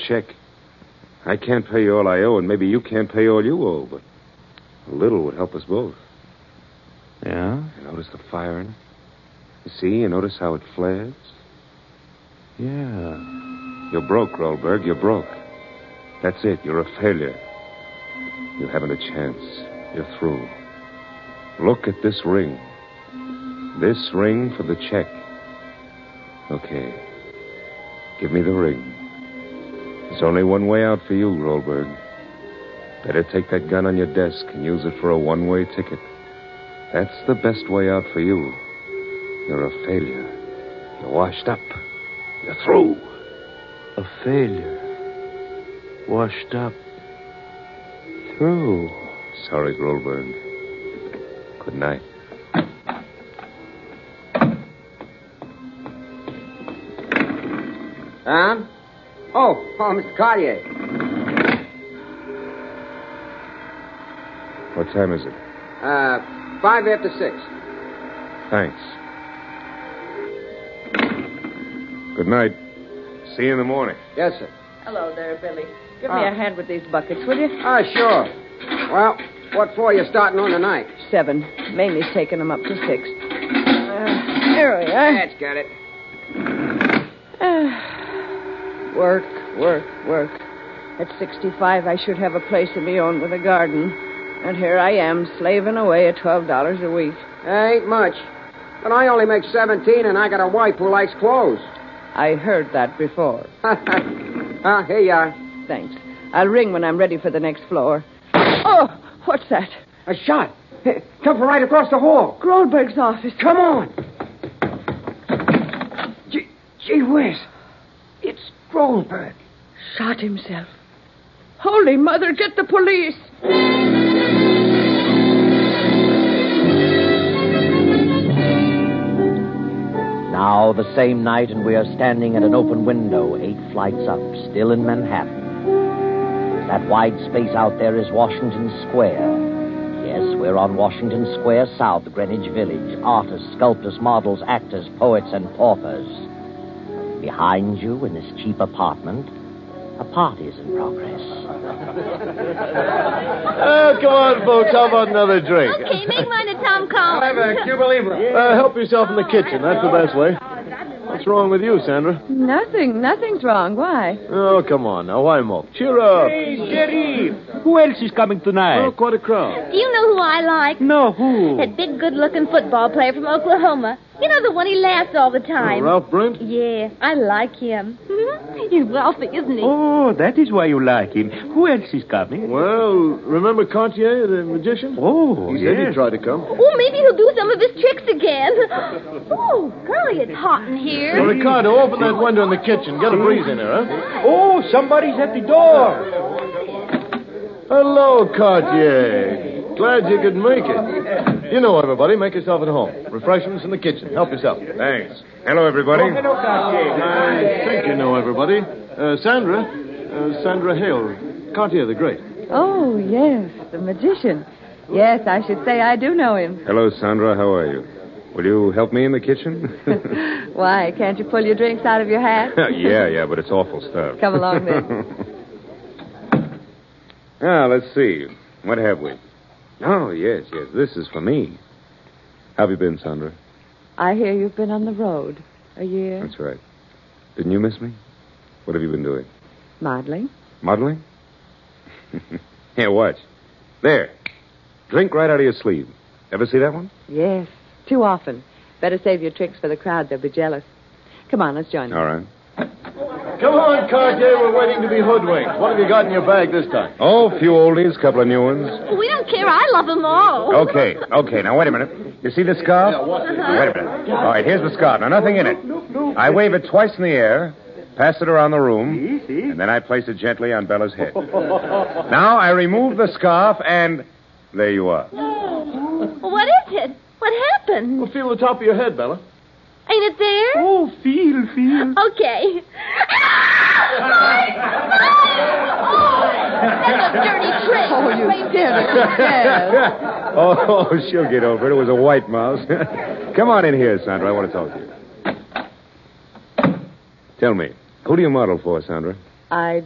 check. I can't pay you all I owe, and maybe you can't pay all you owe, but a little would help us both. Yeah? You notice the fire in it? You see? You notice how it flares? Yeah. You're broke, Goldberg. You're broke. That's it. You're a failure. You haven't a chance. You're through. Look at this ring. This ring for the check. Okay. Give me the ring. There's only one way out for you, Goldberg. Better take that gun on your desk and use it for a one-way ticket. That's the best way out for you. You're a failure. You're washed up. You're through. A failure. Washed up. Through. Sorry, Goldberg. Good night. Mr. Cartier. What time is it? 5 after 6. Thanks. Good night. See you in the morning. Yes, sir. Hello there, Billy. Give me a hand with these buckets, will you? Sure. Well, what for you starting on tonight? 7. Mamie's taking them up to 6. Here we are. That's got it. Work. At 65, I should have a place of my own with a garden. And here I am, slaving away at $12 a week. Ain't much. But I only make 17, and I got a wife who likes clothes. I heard that before. Here you are. Thanks. I'll ring when I'm ready for the next floor. Oh, what's that? A shot. Come from right across the hall. Goldberg's office. Come on. Gee whiz. It's Goldberg. Shot himself. Holy Mother, get the police. Now the same night, and we are standing at an open window 8 flights up, still in Manhattan. That wide space out there is Washington Square. Yes, we're on Washington Square South, Greenwich Village. Artists, sculptors, models, actors, poets, and paupers. Behind you, in this cheap apartment, a party's in progress. Come on, folks. How about another drink? Okay, make mine a Tom Collins. Have a Cuba Libre. Help yourself in the kitchen. That's the best way. What's wrong with you, Sandra? Nothing's wrong. Why? Oh, come on now. Why mope? Cheer up. Hey, Sheriff. Who else is coming tonight? Oh, quite a crowd. Do you know who I like? No, who? That big, good-looking football player from Oklahoma. You know, the one he laughs all the time. Ralph Brent? Yeah, I like him. He's wealthy, isn't he? Oh, that is why you like him. Who else is coming? Well, remember Cartier, the magician? Oh, He said yes. he'd try to come. Oh, maybe he'll do some of his tricks again. Oh, golly, it's hot in here. Well, Ricardo, open that window in the kitchen. Get a breeze in there, huh? Oh, somebody's at the door. Hello, Cartier. Glad you could make it. You know everybody. Make yourself at home. Refreshments in the kitchen. Help yourself. Thanks. Hello, everybody. Oh, hello, Cartier. I think you know everybody. Sandra Hale. Cartier the Great. Oh, yes, the magician. Yes, I should say I do know him. Hello, Sandra. How are you? Will you help me in the kitchen? Why, can't you pull your drinks out of your hat? yeah, but it's awful stuff. Come along, then. Let's see. What have we? Oh, yes. This is for me. How have you been, Sandra? I hear you've been on the road a year. That's right. Didn't you miss me? What have you been doing? Modeling. Modeling? Here, watch. There. Drink right out of your sleeve. Ever see that one? Yes, too often. Better save your tricks for the crowd. They'll be jealous. Come on, let's join them. All right. Come on, Cartier. We're waiting to be hoodwinked. What have you got in your bag this time? Oh, a few oldies, a couple of new ones. We don't care. I love them all. Okay. Now, wait a minute. You see this scarf? Wait a minute. All right, here's the scarf. Now, nothing in it. I wave it twice in the air, pass it around the room, and then I place it gently on Bella's head. Now, I remove the scarf, and there you are. What is it? What happened? Well, feel the top of your head, Bella. Ain't it there? Oh, feel. Okay. That's a dirty trick. Oh, you did it. Yes. Oh, she'll get over it. It was a white mouse. Come on in here, Sandra. I want to talk to you. Tell me, who do you model for, Sandra? I